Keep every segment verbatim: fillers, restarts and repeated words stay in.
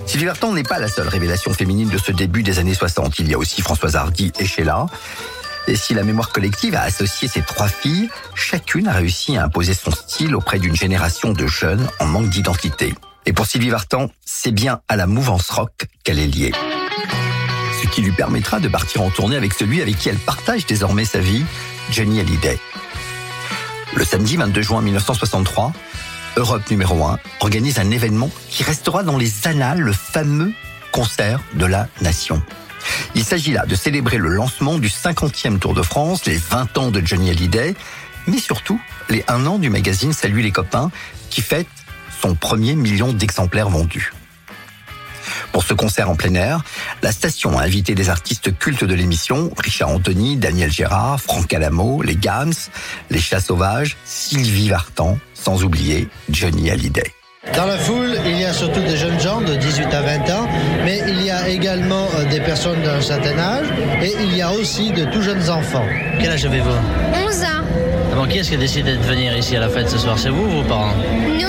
Sylvie Vartan n'est pas la seule révélation féminine de ce début des années soixante. Il y a aussi Françoise Hardy et Sheila. Et si la mémoire collective a associé ces trois filles, chacune a réussi à imposer son style auprès d'une génération de jeunes en manque d'identité. Et pour Sylvie Vartan, c'est bien à la mouvance rock qu'elle est liée. Ce qui lui permettra de partir en tournée avec celui avec qui elle partage désormais sa vie, Johnny Hallyday. Le samedi vingt-deux juin mille neuf cent soixante-trois, Europe numéro un organise un événement qui restera dans les annales, le fameux concert de la Nation. Il s'agit là de célébrer le lancement du cinquantième Tour de France, les vingt ans de Johnny Hallyday, mais surtout les un an du magazine Salut les copains, qui fête son premier million d'exemplaires vendus. Pour ce concert en plein air, la station a invité des artistes cultes de l'émission, Richard Anthony, Daniel Gérard, Franck Alamo, les Gams, les Chats Sauvages, Sylvie Vartan, sans oublier Johnny Hallyday. Dans la foule, il y a surtout des jeunes gens de dix-huit à vingt ans, mais il y a également des personnes d'un certain âge et il y a aussi de tout jeunes enfants. Quel âge avez-vous ? onze ans. Ah bon, qui est-ce qui a décidé de venir ici à la fête ce soir ? C'est vous ou vos parents ? Nous ?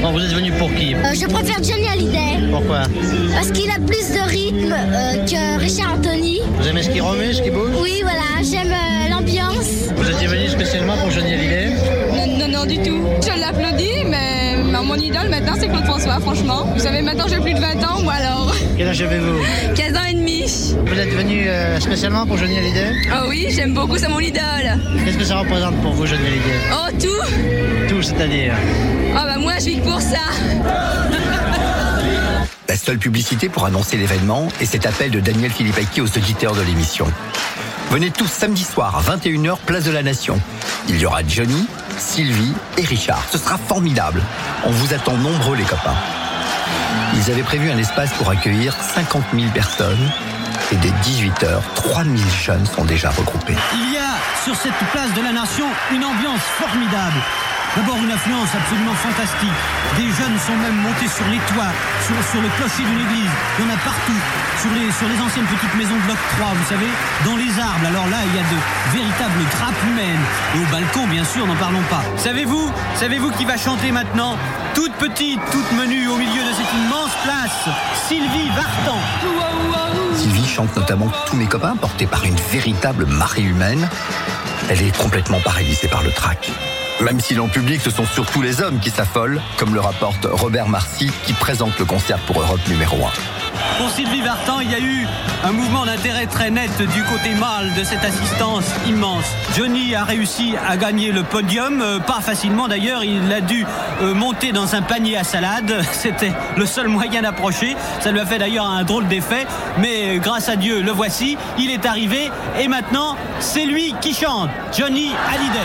Bon, vous êtes venus pour qui ? euh, Je préfère Johnny Hallyday. Pourquoi ? Parce qu'il a plus de rythme euh, que Richard Anthony. Vous aimez ce qui remue, ce qui bouge ? Oui, voilà, j'aime euh, l'ambiance. Vous étiez venus spécialement pour Johnny Hallyday ? Non, non, non, du tout. Je l'applaudis, mais mon idole maintenant, c'est Claude François, franchement. Vous savez, maintenant, j'ai plus de vingt ans, moi alors. Quel âge avez-vous ? quinze ans et demi. Vous êtes venu euh, spécialement pour Johnny Hallyday ? Oh oui, j'aime beaucoup, c'est mon idole. Qu'est-ce que ça représente pour vous, Johnny Hallyday ? Oh, tout. Tout, c'est-à-dire ? Oh, bah moi, je vis que pour ça. La seule publicité pour annoncer l'événement est cet appel de Daniel Philippaki aux auditeurs de l'émission. Venez tous samedi soir à vingt et une heures, place de la Nation. Il y aura Johnny, Sylvie et Richard. Ce sera formidable. On vous attend nombreux, les copains. Ils avaient prévu un espace pour accueillir cinquante mille personnes. Et dès dix-huit heures, trois mille jeunes sont déjà regroupés. Il y a sur cette place de la Nation une ambiance formidable. D'abord une affluence absolument fantastique. Des jeunes sont même montés sur les toits, sur, sur le clocher d'une église. Il y en a partout, sur les, sur les anciennes petites maisons de l'octroi, vous savez, dans les arbres. Alors là, il y a de véritables grappes humaines. Et au balcon, bien sûr, n'en parlons pas. Savez-vous, savez-vous qui va chanter maintenant ? Toute petite, toute menue au milieu de cette immense place, Sylvie Vartan. Sylvie chante notamment Tous mes copains, portée par une véritable marée humaine. Elle est complètement paralysée par le trac. Même si dans le public, ce sont surtout les hommes qui s'affolent, comme le rapporte Robert Marcy, qui présente le concert pour Europe numéro un. Pour Sylvie Vartan, il y a eu un mouvement d'intérêt très net du côté mâle de cette assistance immense. Johnny a réussi à gagner le podium, euh, pas facilement d'ailleurs, il a dû euh, monter dans un panier à salade, c'était le seul moyen d'approcher, ça lui a fait d'ailleurs un drôle d'effet, mais euh, grâce à Dieu, le voici, il est arrivé, et maintenant, c'est lui qui chante, Johnny Hallyday.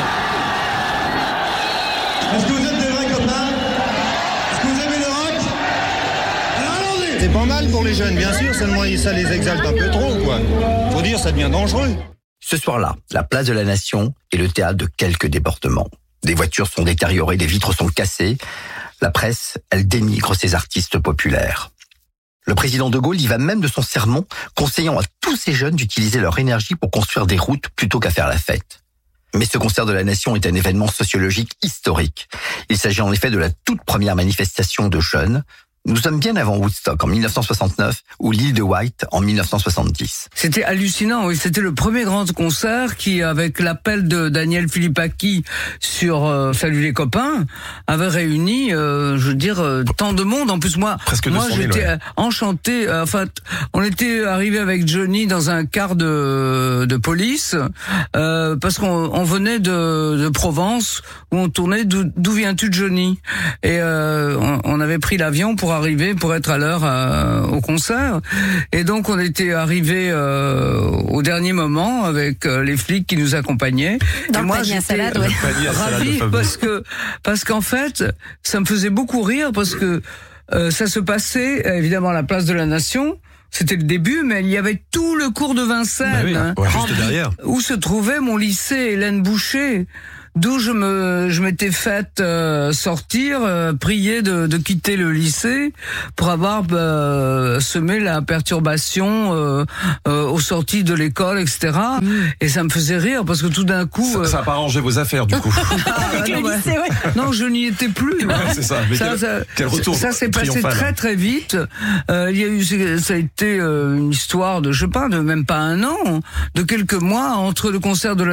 Est-ce que vous êtes des vrais copains ? Est-ce que vous aimez le rock ? Alors allons-y ! C'est pas mal pour les jeunes, bien sûr, seulement ça les exalte un peu trop, quoi. Faut dire, ça devient dangereux. Ce soir-là, la place de la Nation est le théâtre de quelques débordements. Des voitures sont détériorées, des vitres sont cassées. La presse, elle dénigre ces artistes populaires. Le président de Gaulle y va même de son sermon, conseillant à tous ces jeunes d'utiliser leur énergie pour construire des routes plutôt qu'à faire la fête. Mais ce concert de la Nation est un événement sociologique historique. Il s'agit en effet de la toute première manifestation de jeunes. Nous sommes bien avant Woodstock en mille neuf cent soixante-neuf ou l'île de White en mille neuf cent soixante-dix. C'était hallucinant, oui. C'était le premier grand concert qui, avec l'appel de Daniel Philippaki sur euh, Salut les copains, avait réuni, euh, je veux dire, euh, tant de monde. En plus, moi, Presque moi deux cent mille, j'étais ouais. enchanté. Euh, enfin, on était arrivé avec Johnny dans un car de, de police euh, parce qu'on on venait de, de Provence où on tournait D'où, d'où viens-tu, Johnny ? Et euh, on, on avait pris l'avion pour arriver, pour être à l'heure euh, au concert. Et donc, on était arrivé euh, au dernier moment avec euh, les flics qui nous accompagnaient. Dans et le moi, panier à j'étais salade, ouais. ravie parce que parce qu'en fait, ça me faisait beaucoup rire parce que euh, ça se passait évidemment à la place de la Nation. C'était le début, mais il y avait tout le cours de Vincennes, bah oui, hein, ouais, juste derrière, où se trouvait mon lycée Hélène Boucher. d'où je me, je m'étais faite euh, sortir, euh, prier de, de quitter le lycée pour avoir euh, semé la perturbation euh, euh, aux sorties de l'école, et cetera. Mmh. Et ça me faisait rire parce que tout d'un coup, ça, euh... ça a pas arrangé vos affaires du coup. ah, non, lycée, ouais. non, je n'y étais plus. Ouais, c'est ça. Mais ça, quel, ça, quel retour ça s'est passé triomphal. très très vite. Euh, il y a eu, ça a été euh, une histoire de, je sais pas, de même pas un an, de quelques mois entre le concert de la